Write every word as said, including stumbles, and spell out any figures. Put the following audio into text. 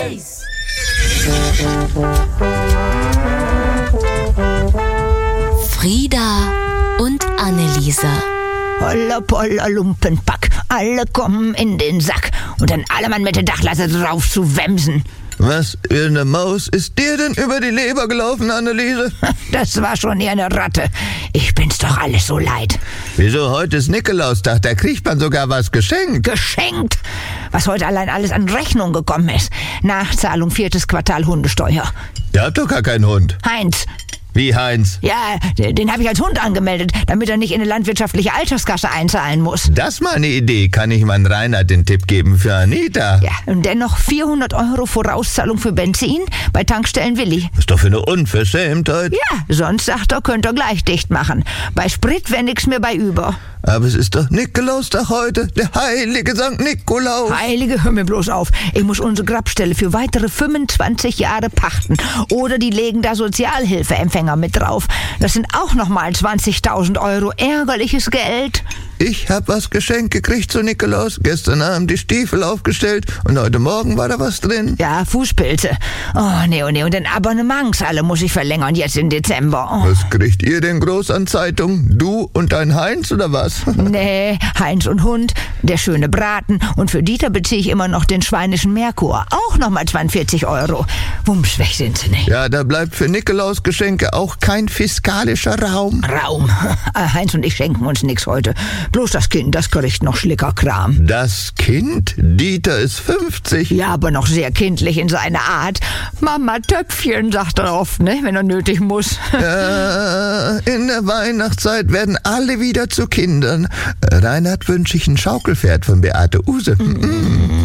Eis. Frieda und Anneliese. Holla polla Lumpenpack, alle kommen in den Sack und dann alle Mann mit der Dachlatte drauf zu wemsen. Was für eine Maus ist dir denn über die Leber gelaufen, Anneliese? Das war schon eher eine Ratte. Ich bin's doch alles so leid. Wieso, heute ist Nikolaustag, da kriegt man sogar was geschenkt. Geschenkt? Was heute allein alles an Rechnung gekommen ist. Nachzahlung viertes Quartal Hundesteuer. Ihr habt doch gar keinen Hund. Heinz. Wie Heinz? Ja, den, den habe ich als Hund angemeldet, damit er nicht in eine landwirtschaftliche Alterskasse einzahlen muss. Das ist mal eine Idee. Kann ich meinen Reinhard den Tipp geben für Anita? Ja, und dennoch vierhundert Euro Vorauszahlung für Benzin bei Tankstellen Willi. Ist doch für eine Unverschämtheit. Ja, sonst sagt er, könnt ihr gleich dicht machen. Bei Sprit wäre nix mehr bei über. Aber es ist doch Nikolaustag heute, der heilige Sankt Nikolaus. Heilige, hör mir bloß auf. Ich muss unsere Grabstelle für weitere fünfundzwanzig Jahre pachten. Oder die legen da Sozialhilfeempfänger mit drauf. Das sind auch nochmal zwanzigtausend Euro ärgerliches Geld. Ich hab was geschenkt gekriegt zu Nikolaus. Gestern Abend die Stiefel aufgestellt und heute Morgen war da was drin. Ja, Fußpilze. Oh, nee, oh, nee. Und den Abonnements alle muss ich verlängern jetzt im Dezember. Oh. Was kriegt ihr denn groß an Zeitung? Du und dein Heinz oder was? Nee, Heinz und Hund, der schöne Braten. Und für Dieter beziehe ich immer noch den schweinischen Merkur. Auch nochmal zweiundvierzig Euro. Wumms, weg sind sie nicht. Ja, da bleibt für Nikolausgeschenke auch kein fiskalischer Raum. Raum. Heinz und ich schenken uns nichts heute. Bloß das Kind, das kriegt noch Schlickerkram. Das Kind? Dieter ist fünfzig. Ja, aber noch sehr kindlich in seiner Art. Mama Töpfchen, sagt er oft, ne, wenn er nötig muss. Äh, in der Weihnachtszeit werden alle wieder zu Kindern. Reinhard wünsche ich ein Schaukelpferd von Beate Uhse. Mm,